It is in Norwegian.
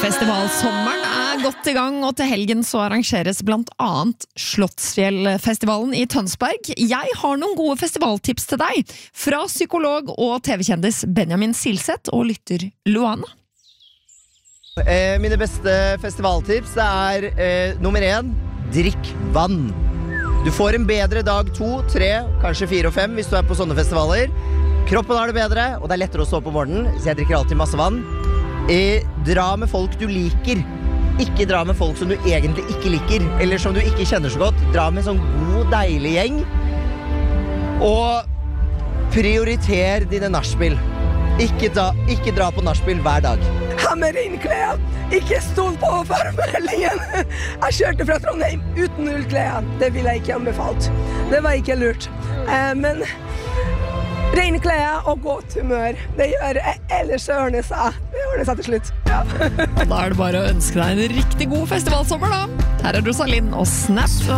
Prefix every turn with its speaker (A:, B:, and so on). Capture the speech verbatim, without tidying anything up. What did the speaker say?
A: Festivalsommeren er godt i gang, og til helgen så arrangeres blant annet Slottsfjellfestivalen i Tønsberg. Jeg har noen gode festivaltips til deg, fra psykolog og T V-kjendis Benjamin Silseth og lytter Luana.
B: Eh, mine beste festivaltips er eh, nummer én, drikk vann. Du får en bedre dag to, tre, kanskje fire og fem hvis du er på sånne festivaler. Kroppen har det bedre, og det er lettere å stå på morgenen, så jeg drikker alltid masse vann. Eh, dra med folk du liker. Ikke dra med folk som du egentlig ikke liker, eller som du ikke kjenner så godt. Dra med en sånn god, deilig gjeng. Og prioriter dine nachspiel. Ikke, da, ikke dra på nachspiel hver dag.
C: Ha med regnklær. Ikke stol på formmeldingen. Jeg kjørte fra Trondheim uten ullklær. Det ville jeg ikke anbefalt. Det var ikke lurt. Eh, men rene klær og godt humør. Det gjør ellers ordner seg. Det ordner seg til slutt. Ja.
A: Da er det bare å ønske deg en riktig god festivalsommer da. Her er Rosalind og Snap.